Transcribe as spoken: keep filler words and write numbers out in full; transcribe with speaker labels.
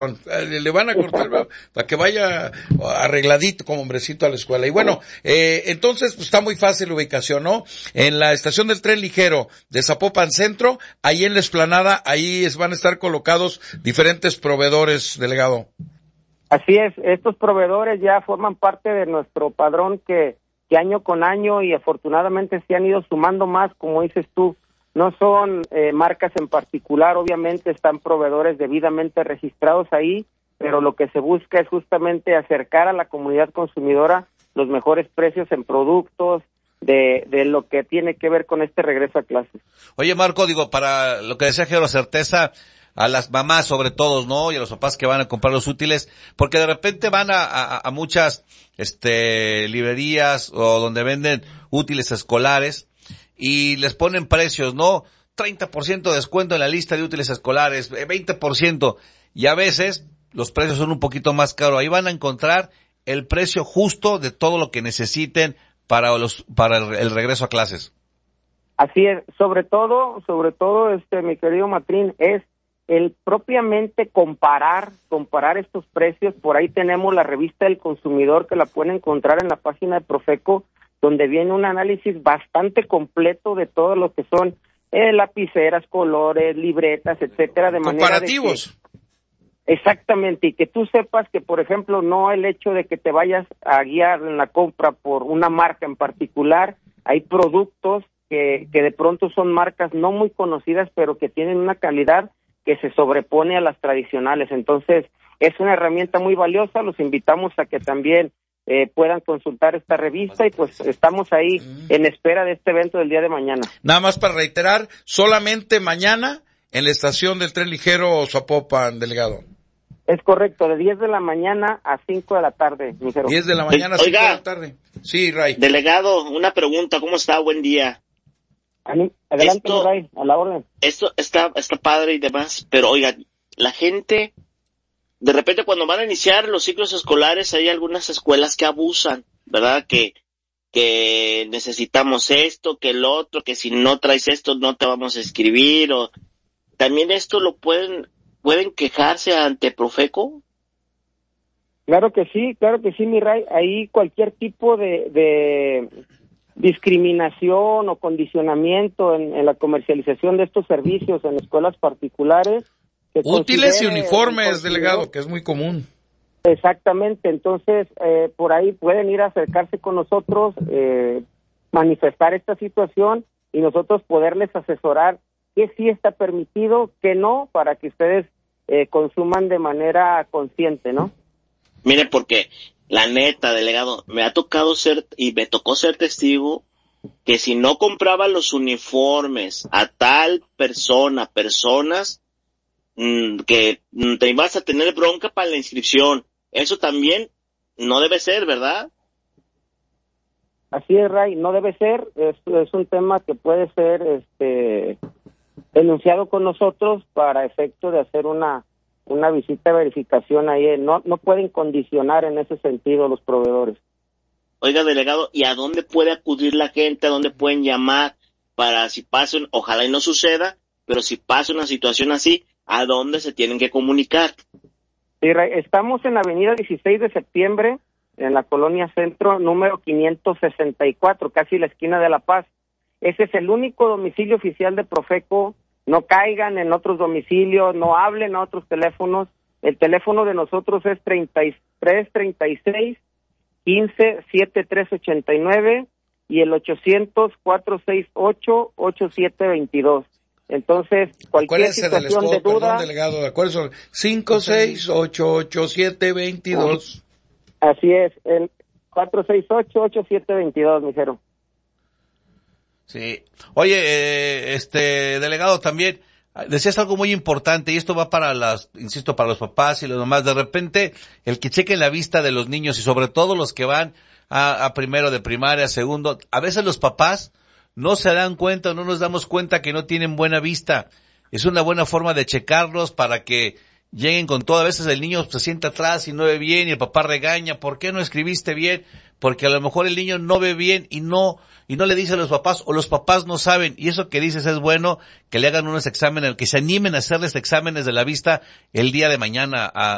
Speaker 1: Le van a cortar para que vaya arregladito como hombrecito a la escuela. Y bueno, eh, entonces pues está muy fácil la ubicación, ¿no? En la estación del tren ligero de Zapopan Centro, ahí en la explanada, ahí es, van a estar colocados diferentes proveedores, delegado.
Speaker 2: Así es, estos proveedores ya forman parte de nuestro padrón que, que año con año y afortunadamente se han ido sumando más, como dices tú. No son eh, marcas en particular, obviamente están proveedores debidamente registrados ahí, pero lo que se busca es justamente acercar a la comunidad consumidora los mejores precios en productos de, de lo que tiene que ver con este regreso a clases.
Speaker 3: Oye, Marco, digo, para lo que decía Jero Certeza, a las mamás sobre todo, ¿no? Y a los papás que van a comprar los útiles, porque de repente van a, a, a muchas este librerías o donde venden útiles escolares, y les ponen precios, ¿no? treinta por ciento de descuento en la lista de útiles escolares, veinte por ciento, y a veces los precios son un poquito más caros. Ahí van a encontrar el precio justo de todo lo que necesiten para los para el, el regreso a clases.
Speaker 2: Así es, sobre todo, sobre todo, este, mi querido Matrín, es el propiamente comparar, comparar estos precios. Por ahí tenemos la revista del consumidor que la pueden encontrar en la página de Profeco, donde viene un análisis bastante completo de todo lo que son eh, lapiceras, colores, libretas, etcétera, de manera
Speaker 1: comparativos.
Speaker 2: De que, exactamente, y que tú sepas que, por ejemplo, no el hecho de que te vayas a guiar en la compra por una marca en particular, hay productos que, que de pronto son marcas no muy conocidas, pero que tienen una calidad que se sobrepone a las tradicionales. Entonces, es una herramienta muy valiosa, los invitamos a que también Eh, puedan consultar esta revista y pues estamos ahí en espera de este evento del día de mañana.
Speaker 1: Nada más para reiterar, solamente mañana en la estación del tren ligero Zapopan, delegado.
Speaker 2: Es correcto, de diez de la mañana a cinco de la tarde, ligero.
Speaker 1: diez de la mañana a cinco
Speaker 4: Oiga,
Speaker 1: de la tarde. Sí, Ray.
Speaker 4: Delegado, una pregunta, ¿cómo está? Buen día.
Speaker 2: Adelante,
Speaker 4: esto,
Speaker 2: Ray, a la orden.
Speaker 4: Esto está, está padre y demás, pero oiga, la gente... De repente cuando van a iniciar los ciclos escolares hay algunas escuelas que abusan, ¿verdad? Que, que necesitamos esto, que el otro, que si no traes esto no te vamos a escribir, o también esto lo pueden, pueden quejarse ante Profeco.
Speaker 2: Claro que sí, claro que sí, mi Ray, ahí cualquier tipo de, de discriminación o condicionamiento en, en la comercialización de estos servicios en escuelas particulares,
Speaker 1: útiles y uniformes, delegado, que es muy común.
Speaker 2: Exactamente, entonces eh, por ahí pueden ir a acercarse con nosotros, eh, manifestar esta situación y nosotros poderles asesorar qué sí está permitido, qué no, para que ustedes eh, consuman de manera consciente, ¿no?
Speaker 4: Mire, porque la neta, delegado, me ha tocado ser y me tocó ser testigo que si no compraba los uniformes a tal persona, personas, que te ibas a tener bronca para la inscripción. Eso también no debe ser, ¿verdad?
Speaker 2: Así es, Ray, no debe ser. Es, es un tema que puede ser este denunciado con nosotros para efecto de hacer una una visita de verificación ahí. No, no pueden condicionar en ese sentido los proveedores.
Speaker 4: Oiga, delegado, ¿y a dónde puede acudir la gente? ¿A dónde pueden llamar para si pasa, ojalá y no suceda, pero si pasa una situación así, ¿a dónde se tienen que comunicar?
Speaker 2: Sí, estamos en la avenida dieciséis de septiembre, en la colonia Centro, número quinientos sesenta y cuatro, casi la esquina de La Paz. Ese es el único domicilio oficial de Profeco. No caigan en otros domicilios, no hablen a otros teléfonos. El teléfono de nosotros es treinta y tres, treinta y seis, quince, setenta y tres ochenta y nueve y el ochocientos, cuatrocientos sesenta y ocho, ochenta y siete veintidós. Entonces, cualquier
Speaker 1: acuérdense
Speaker 2: situación
Speaker 1: del
Speaker 2: de
Speaker 1: escodo,
Speaker 2: duda...
Speaker 1: Perdón, delegado, acuérdense, cinco seis ocho ocho siete veintidós.
Speaker 2: Así es, el cuatro seis ocho, ocho siete veintidós, mijero.
Speaker 3: Sí. Oye, eh, este, delegado, también, decías algo muy importante, y esto va para las, insisto, para los papás y los demás. De repente, el que cheque la vista de los niños, y sobre todo los que van a, a primero de primaria, segundo, a veces los papás no se dan cuenta o no nos damos cuenta que no tienen buena vista. Es una buena forma de checarlos para que lleguen con todo. A veces el niño se sienta atrás y no ve bien y el papá regaña, ¿por qué no escribiste bien? Porque a lo mejor el niño no ve bien y no y no le dice a los papás, o los papás no saben. Y eso que dices es bueno, que le hagan unos exámenes, que se animen a hacerles exámenes de la vista el día de mañana a